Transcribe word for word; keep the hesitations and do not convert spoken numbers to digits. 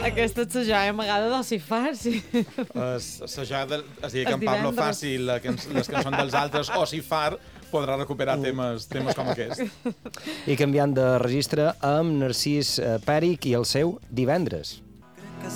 Aquesta assajada amagada del si fa, sí. Assajada, és a dir, que en Pablo faci les cançons dels altres, o si far, podrà recuperar temes, temes com aquest. I canviant de registre amb Narcís Pèric i el seu Divendres.